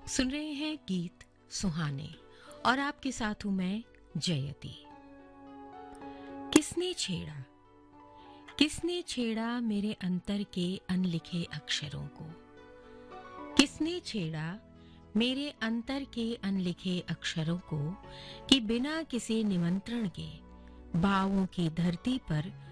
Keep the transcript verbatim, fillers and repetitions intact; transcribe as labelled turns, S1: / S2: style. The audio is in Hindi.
S1: सुन रहे हैं गीत सुहाने और आपके साथ हूं मैं जयती। किसने छेड़ा किसने छेड़ा मेरे अंतर के अनलिखे अक्षरों को। किसने छेड़ा मेरे अंतर के अनलिखे अक्षरों को कि बिना किसी निमंत्रण के बावों की धरती पर